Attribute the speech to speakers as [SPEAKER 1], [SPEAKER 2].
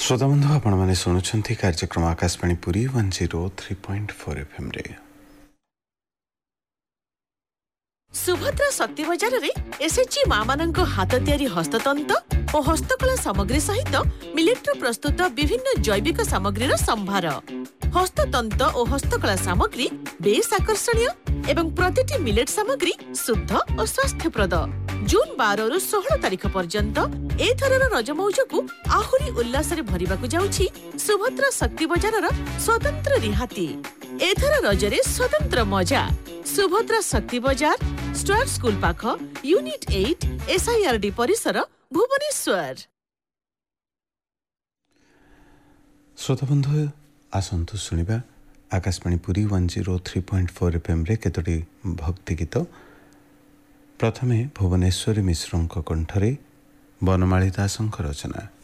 [SPEAKER 1] श्रोता बंधु आपण मैंने शुणुंट कार्यक्रम आकाशवाणी पुरी 103.4 FM रे।
[SPEAKER 2] सुभद्रा शक्ति बजार रे एसएचजी मां मानक हाथ तैयारी हस्ततंत और हस्तकला सामग्री सहित मिलेट प्रस्तुत विभिन्न जैविक सामग्रीर संभार। हस्ततंत और हस्तकला सामग्री बेस आकर्षणीय एवं प्रतिटी मिलेट सामग्री शुद्ध और स्वास्थ्यप्रद। जून 12 रु 16 तारिख पर्यंत एथरर रज मौजकु आहुरी उल्लास रे भरिबाकु जाउछि सुभद्रा शक्ति बजारर स्वतंत्र रिहाती। एथर रजरे स्वतंत्र मजा। सुभद्रा शक्ति बजार स्टार स्कूल पाख यूनिट 8 SIRD परिसर भुवनेश्वर।
[SPEAKER 1] श्रोता बंधु आसंतु सुनिबा आकाशवाणी पुरी 103.4 FM रे केतोटी भक्ति गीत। प्रथमे भुवनेश्वरी मिश्रଙ୍କ कण्ठरे बनमाली दासଙ୍କ रचना।